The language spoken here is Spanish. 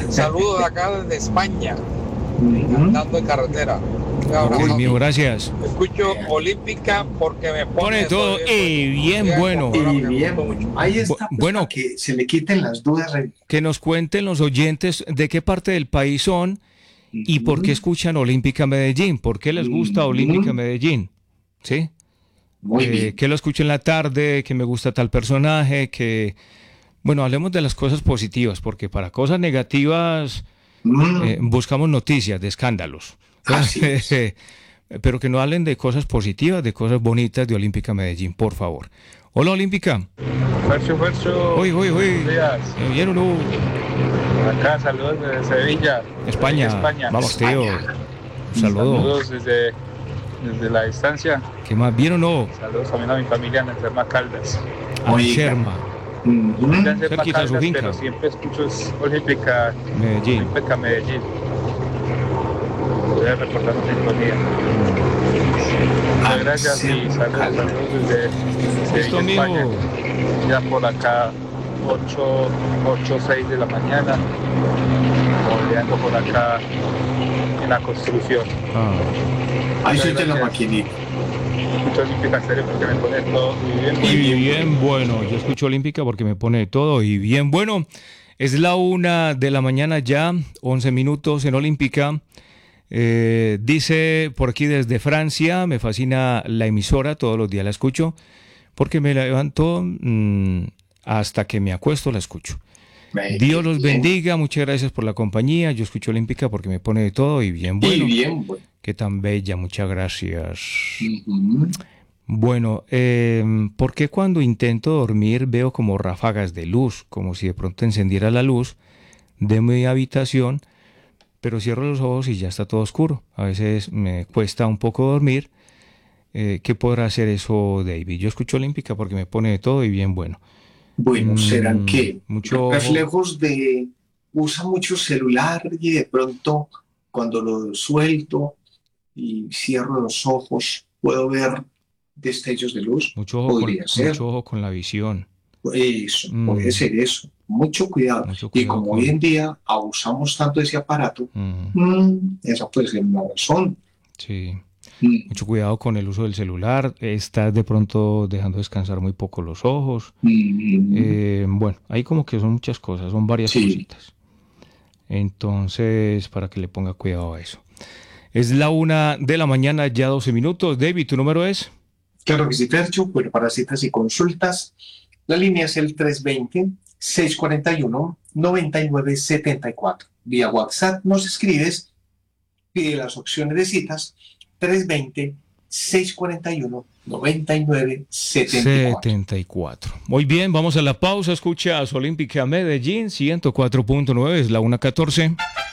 Saludos acá desde España, andando en carretera. Uy, mío, gracias. Escucho Olímpica porque me Pone todo y bien bueno. Y bien, ahí está, pues, bueno, para que se le quiten las dudas. Que nos cuenten los oyentes de qué parte del país son y por qué escuchan Olímpica Medellín, por qué les gusta Olímpica Medellín, ¿sí? Muy bien. Que lo escucho en la tarde, que me gusta tal personaje, que... Bueno, hablemos de las cosas positivas, porque para cosas negativas buscamos noticias de escándalos. Así es. Pero que no hablen de cosas positivas, de cosas bonitas de Olímpica Medellín, por favor. Hola, Olímpica. Fercho. Hoy. Buenos días. ¿Bien o no? Acá, saludos desde Sevilla. España. Vamos, tío. Un saludo. Saludos desde la distancia. ¿Qué más? ¿Bien o no? Saludos también a mi familia en Enferma Caldas. Sherma. Cerquita de su finca. Pero siempre escucho Olímpica Medellín. Olímpica Medellín. Voy a reportar una sintonía. Muchas gracias y saludos desde Sevilla, España. Ya por acá 8:06 de la mañana, volviendo por acá en la construcción. Ahí soy de la maquinita. Escucho Olímpica Estéreo porque me pone todo bien bueno. Yo escucho Olímpica porque me pone todo y bien bueno. Es la 1 de la mañana ya, 11 minutos en Olímpica. Dice por aquí desde Francia, me fascina la emisora, todos los días la escucho, porque me levanto hasta que me acuesto la escucho. Dios los bendiga, muchas gracias por la compañía. Yo escucho Olímpica porque me pone de todo y bien bueno. Qué tan bella, muchas gracias. Bueno, ¿por qué cuando intento dormir veo como ráfagas de luz, como si de pronto encendiera la luz de mi habitación, pero cierro los ojos y ya está todo oscuro? A veces me cuesta un poco dormir. ¿Qué podrá hacer eso, David? Yo escucho Olímpica porque me pone de todo y bien bueno. Bueno, ¿serán que mucho reflejos de... Usa mucho celular y de pronto cuando lo suelto y cierro los ojos puedo ver destellos de luz? Mucho ojo con la visión. Eso, puede ser eso. Mucho cuidado. Y como hoy en día abusamos tanto de ese aparato, esa puede ser una razón. Sí. Mucho cuidado con el uso del celular. Estás de pronto dejando descansar muy poco los ojos. Bueno, ahí como que son muchas cosas, son varias cositas. Entonces, para que le ponga cuidado a eso. Es la 1 de la mañana, ya 12 minutos. David, ¿tu número es? Claro que sí, Fercho. Bueno, para citas y consultas, la línea es el 320-641-9974. Vía WhatsApp nos escribes, pide las opciones de citas, 320-641-9974. Muy bien, vamos a la pausa. Escuchas Olímpica Medellín, 104.9, es la 1:14.